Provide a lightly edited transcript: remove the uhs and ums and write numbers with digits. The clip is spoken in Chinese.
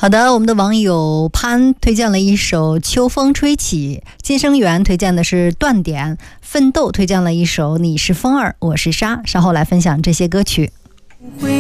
好的，我们的网友潘推荐了一首《秋风吹起》，金生源推荐的是断点，奋斗推荐了一首《你是风儿我是沙》，稍后来分享这些歌曲。